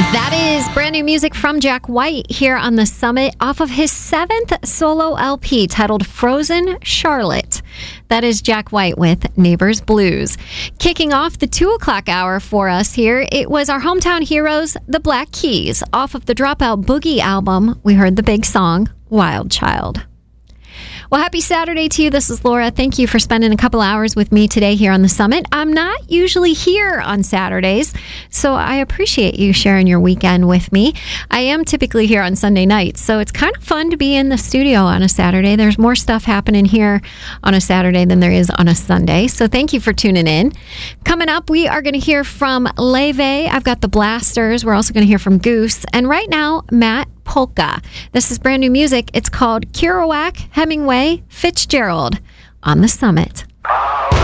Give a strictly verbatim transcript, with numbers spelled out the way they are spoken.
That is brand new music from Jack White here on the Summit off of his seventh solo L P titled Frozen Charlotte. That is Jack White with Neighbors Blues. Kicking off the two o'clock hour for us here, it was our hometown heroes, the Black Keys. Off of the Dropout Boogie album, we heard the big song, Wild Child. Well, happy Saturday to you. This is Laura. Thank you for spending a couple hours with me today here on the Summit. I'm not usually here on Saturdays, so I appreciate you sharing your weekend with me. I am typically here on Sunday nights, so it's kind of fun to be in the studio on a Saturday. There's more stuff happening here on a Saturday than there is on a Sunday, so thank you for tuning in. Coming up, we are going to hear from Leve. I've got the Blasters. We're also going to hear from Goose. And right now, Matt Polka. This is brand new music. It's called Kerouac, Hemingway, Fitzgerald on the Summit.